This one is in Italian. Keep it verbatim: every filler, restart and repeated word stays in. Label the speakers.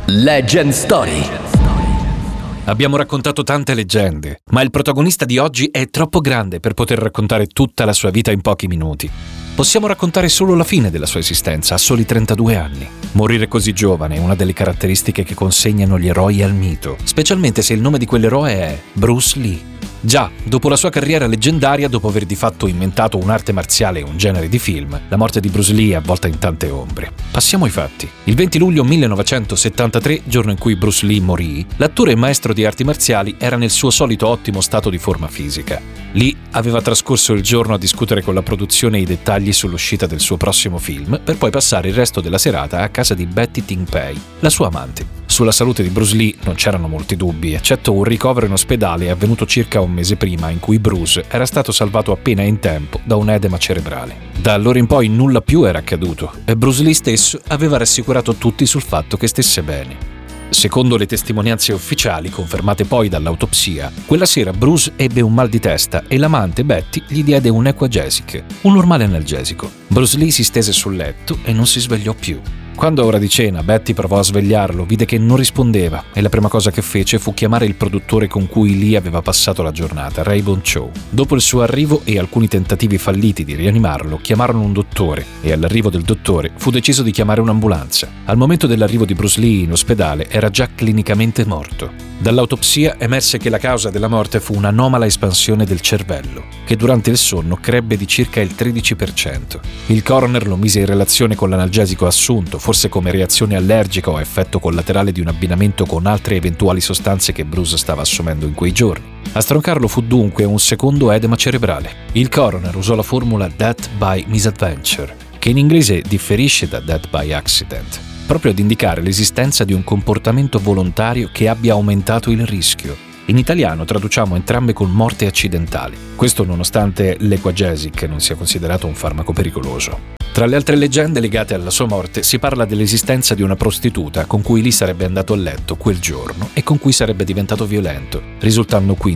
Speaker 1: Legend Story.
Speaker 2: Abbiamo raccontato tante leggende, ma il protagonista di oggi è troppo grande per poter raccontare tutta la sua vita in pochi minuti. Possiamo raccontare solo la fine della sua esistenza, a soli trentadue anni. Morire così giovane è una delle caratteristiche che consegnano gli eroi al mito, specialmente se il nome di quell'eroe è Bruce Lee. Già, dopo la sua carriera leggendaria, dopo aver di fatto inventato un'arte marziale e un genere di film, la morte di Bruce Lee è avvolta in tante ombre. Passiamo ai fatti. Il venti luglio millenovecentosettantatré, giorno in cui Bruce Lee morì, l'attore e maestro di arti marziali era nel suo solito ottimo stato di forma fisica. Lee aveva trascorso il giorno a discutere con la produzione i dettagli sull'uscita del suo prossimo film, per poi passare il resto della serata a casa di Betty Ting-pei, la sua amante. Sulla salute di Bruce Lee non c'erano molti dubbi, eccetto un ricovero in ospedale avvenuto circa un mese prima, in cui Bruce era stato salvato appena in tempo da un edema cerebrale. Da allora in poi nulla più era accaduto e Bruce Lee stesso aveva rassicurato tutti sul fatto che stesse bene. Secondo le testimonianze ufficiali, confermate poi dall'autopsia, quella sera Bruce ebbe un mal di testa e l'amante Betty gli diede un Equagesic, un normale analgesico. Bruce Lee si stese sul letto e non si svegliò più. Quando a ora di cena Betty provò a svegliarlo, vide che non rispondeva e la prima cosa che fece fu chiamare il produttore con cui Lee aveva passato la giornata, Raybon Chow. Dopo il suo arrivo e alcuni tentativi falliti di rianimarlo, chiamarono un dottore e all'arrivo del dottore fu deciso di chiamare un'ambulanza. Al momento dell'arrivo di Bruce Lee in ospedale era già clinicamente morto. Dall'autopsia emerse che la causa della morte fu un'anomala espansione del cervello, che durante il sonno crebbe di circa il tredici per cento. Il coroner lo mise in relazione con l'analgesico assunto, forse come reazione allergica o effetto collaterale di un abbinamento con altre eventuali sostanze che Bruce stava assumendo in quei giorni. A stroncarlo fu dunque un secondo edema cerebrale. Il coroner usò la formula death by misadventure, che in inglese differisce da death by accident, proprio ad indicare l'esistenza di un comportamento volontario che abbia aumentato il rischio. In italiano traduciamo entrambe con morte accidentali, questo nonostante l'Equagesic non sia considerato un farmaco pericoloso. Tra le altre leggende legate alla sua morte si parla dell'esistenza di una prostituta con cui Lee sarebbe andato a letto quel giorno e con cui sarebbe diventato violento, risultando quindi